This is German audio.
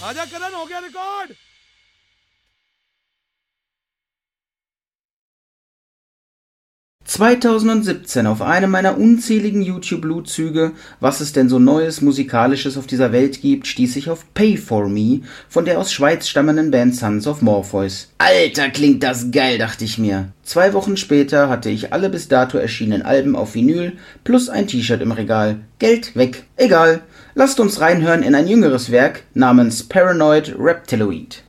आजा करण हो गया रिकॉर्ड। ...2017 auf einem meiner unzähligen YouTube-Blutzüge, was es denn so Neues Musikalisches auf dieser Welt gibt, stieß ich auf Pay For Me von der aus Schweiz stammenden Band Sons of Morpheus. Alter, klingt das geil, dachte ich mir. 2 Wochen später hatte ich alle bis dato erschienenen Alben auf Vinyl plus ein T-Shirt im Regal. Geld weg. Egal. Lasst uns reinhören in ein jüngeres Werk namens Paranoid Reptiloid.